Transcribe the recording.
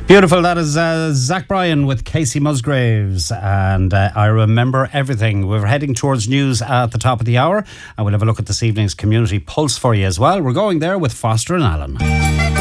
Beautiful. That is Zach Bryan with Casey Musgraves and I Remember Everything. We're heading towards news at the top of the hour and we'll have a look at this evening's Community Pulse for you as well. We're going there with Foster and Allen.